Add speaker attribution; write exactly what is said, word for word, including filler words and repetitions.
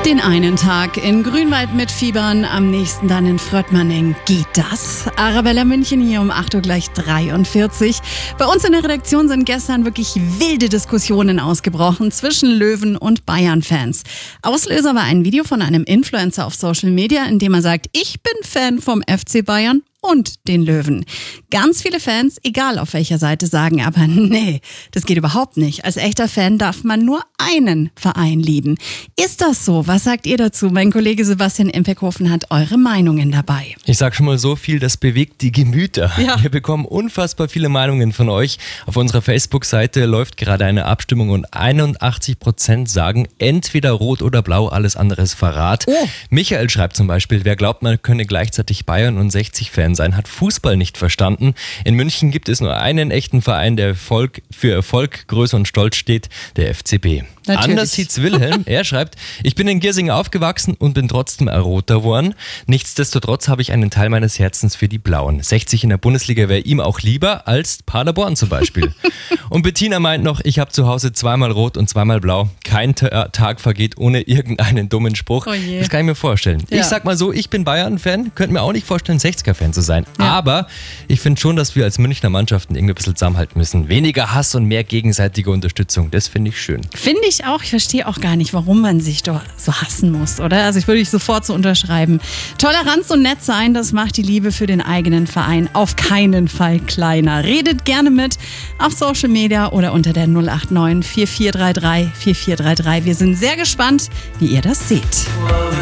Speaker 1: Den einen Tag in Grünwald mitfiebern, am nächsten dann in Fröttmanning. Geht das? Arabella München hier um acht Uhr gleich dreiundvierzig. Bei uns in der Redaktion sind gestern wirklich wilde Diskussionen ausgebrochen zwischen Löwen und Bayern-Fans. Auslöser war ein Video von einem Influencer auf Social Media, in dem er sagt, ich bin Fan vom F C Bayern und den Löwen. Ganz viele Fans, egal auf welcher Seite, sagen aber, nee, das geht überhaupt nicht. Als echter Fan darf man nur einen Verein lieben. Ist das so? Was sagt ihr dazu? Mein Kollege Sebastian Impekhofen hat eure Meinungen dabei.
Speaker 2: Ich sag schon mal so viel, das bewegt die Gemüter.
Speaker 1: Ja.
Speaker 2: Wir bekommen unfassbar viele Meinungen von euch. Auf unserer Facebook-Seite läuft gerade eine Abstimmung und einundachtzig Prozent sagen, entweder rot oder blau, alles andere ist Verrat.
Speaker 1: Oh.
Speaker 2: Michael schreibt zum Beispiel, wer glaubt, man könne gleichzeitig Bayern und sechzig Fan sein, hat Fußball nicht verstanden. In München gibt es nur einen echten Verein, der Erfolg, für Erfolg, Größe und Stolz steht, der F C B.
Speaker 1: Natürlich.
Speaker 2: Anders sieht's Wilhelm. Er schreibt, ich bin in Giersing aufgewachsen und bin trotzdem ein Roter geworden. Nichtsdestotrotz habe ich einen Teil meines Herzens für die Blauen. sechzig in der Bundesliga wäre ihm auch lieber als Paderborn zum Beispiel. Und Bettina meint noch, ich habe zu Hause zweimal Rot und zweimal Blau. Kein Ta- Tag vergeht ohne irgendeinen dummen Spruch.
Speaker 1: Oh je.
Speaker 2: Das kann ich mir vorstellen.
Speaker 1: Ja.
Speaker 2: Ich sag mal so, ich bin Bayern-Fan, könnte mir auch nicht vorstellen, sechziger-Fan zu sein.
Speaker 1: Ja.
Speaker 2: Aber ich finde schon, dass wir als Münchner Mannschaften irgendwie ein bisschen zusammenhalten müssen. Weniger Hass und mehr gegenseitige Unterstützung. Das finde ich schön.
Speaker 1: Finde ich auch. Ich verstehe auch gar nicht, warum man sich doch so hassen muss, oder? Also ich würde ich sofort so unterschreiben. Toleranz und nett sein, das macht die Liebe für den eigenen Verein auf keinen Fall kleiner. Redet gerne mit auf Social Media oder unter der null acht neun vier vier drei drei vier vier drei drei. Wir sind sehr gespannt, wie ihr das seht.